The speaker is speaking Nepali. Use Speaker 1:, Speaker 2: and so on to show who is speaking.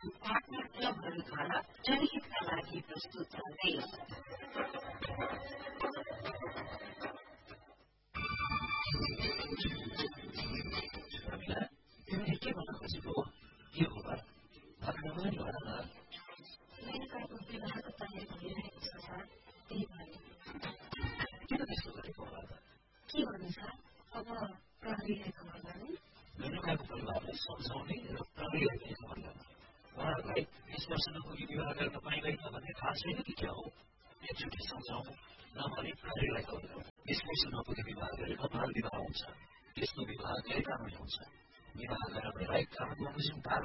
Speaker 1: पार्टनर क्लबहरूद्वारा जनहितका लागि प्रस्तुत सन्देश।
Speaker 2: तिमीले के भन्न खोजेको हो? के हो र? भन्न नि भन न।
Speaker 1: मेनकाको विवाहको तयारी भइरहेको छ सर, त्यही भएर।
Speaker 2: किन त्यस्तो गरेको होला त?
Speaker 1: के भन्नु सर, अब प्रहरीलाई खबर गर्ने?
Speaker 2: मेनकाको परिवारलाई सम्झाउने र प्रहरीलाई पनि खबर गर्ने। उहाँहरूलाई 20 वर्ष नपुगी विवाह गर्न पाइँदैन भन्ने थाहा छैन कि क्या हो? एकचोटि सम्झाउँ, नभने प्रहरीलाई खबर गरौँ। 20 वर्ष नपुगी विवाह गरेको बाल विवाह हुन्छ। त्यस्तो विवाह गैर कानुनी हुन्छ। विवाह गराउनेलाई कानुन बमोजिम